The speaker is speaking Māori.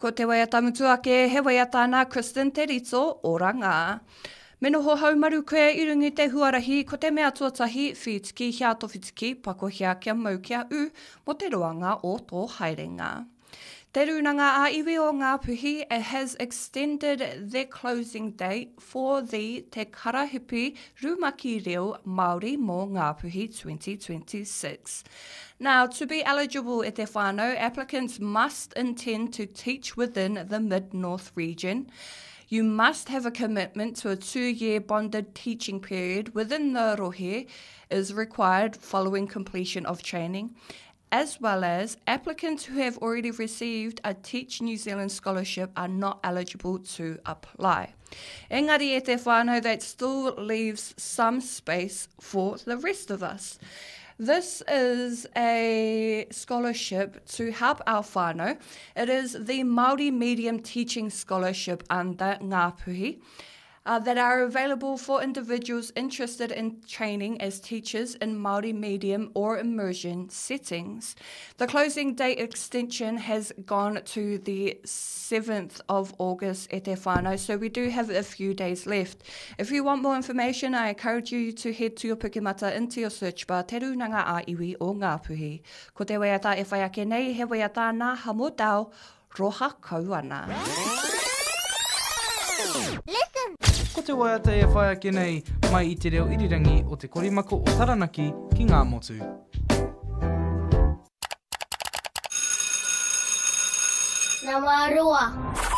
Ko te waiata mutuake, he waiata nā Kristen Te Rito o Ranga. Me noho haumaru koe I rungi te huarahi ko te mea tuatahi whitiki hia towhitiki pako hia kia mau kia u mo te roanga o tō haerenga. Te runanga a iwi o Ngā Puhi has extended their closing date for the Te Karahipi Rumaki Reo Māori mō Ngā Puhi 2026. Now, to be eligible e te whānau, applicants must intend to teach within the Mid-North region. You must have a commitment to a 2-year bonded teaching period within the rohe is required following completion of training, as well as applicants who have already received a Teach New Zealand scholarship are not eligible to apply. Engari e te whānau, that still leaves some space for the rest of us. This is a scholarship to help our whānau. It is the Māori Medium Teaching Scholarship under Ngā Puhi that are available for individuals interested in training as teachers in Māori medium or immersion settings. The closing date extension has gone to the 7th of August e te whānau, so we do have a few days left. If you want more information, I encourage you to head to your Pukemata into your search bar, Te Runanga a iwi o Ngā Puhi. Ko te waiata e whai ake nei, he waiata nā hamotau, roha kauana. Ko te waiata e whai ake nei mai I te reo irirangi o te korimako o Taranaki ki ngā motu. Nā wā roa.